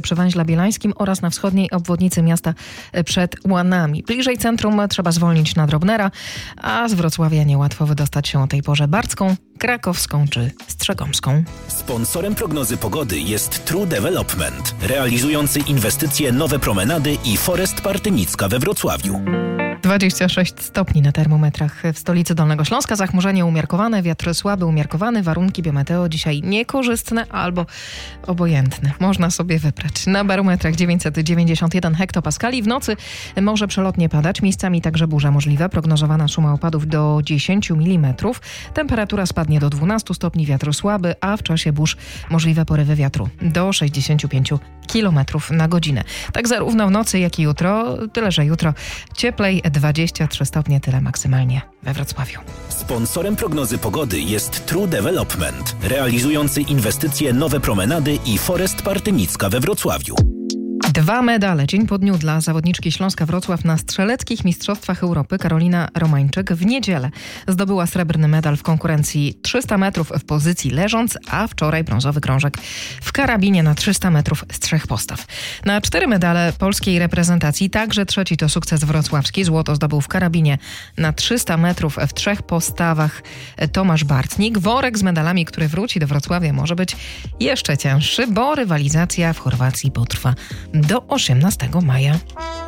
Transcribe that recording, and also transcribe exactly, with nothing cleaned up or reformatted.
przy Węźle Bielańskim oraz na wschodniej obwodnicy miasta przed Łanami. Bliżej centrum trzeba zwolnić na Drobnera, a z Wrocławia niełatwo wydostać się o tej porze Barcką, Krakowską czy Strzegomską. Sponsorem prognozy pogody jest True Development, realizujący inwestycje Nowe Promenady i Forest Partynicka we Wrocławiu. dwadzieścia sześć stopni na termometrach w stolicy Dolnego Śląska. Zachmurzenie umiarkowane, wiatr słaby umiarkowany, warunki biometeo dzisiaj niekorzystne albo obojętne. Można sobie wybrać. Na barometrach dziewięćset dziewięćdziesiąt jeden hektopaskali. W nocy może przelotnie padać, miejscami także burza możliwa. Prognozowana suma opadów do dziesięć milimetrów. Temperatura spadnie do dwunastu stopni, wiatr słaby, a w czasie burz możliwe porywy wiatru do sześćdziesięciu pięciu kilometrów na godzinę. Tak zarówno w nocy, jak i jutro, tyle że jutro cieplej, dwadzieścia trzy stopnie, tyle maksymalnie we Wrocławiu. Sponsorem prognozy pogody jest True Development, realizujący inwestycje Nowe Promenady i Forest Partynicka we Wrocławiu. Dwa medale dzień po dniu dla zawodniczki Śląska Wrocław na Strzeleckich Mistrzostwach Europy. Karolina Romańczyk w niedzielę zdobyła srebrny medal w konkurencji trzysta metrów w pozycji leżąc, a wczoraj brązowy krążek w karabinie na trzysta metrów z trzech postaw. Na cztery medale polskiej reprezentacji, także trzeci to sukces wrocławski. Złoto zdobył w karabinie na trzysta metrów w trzech postawach Tomasz Bartnik. Worek z medalami, który wróci do Wrocławia, może być jeszcze cięższy, bo rywalizacja w Chorwacji potrwa do osiemnastego maja.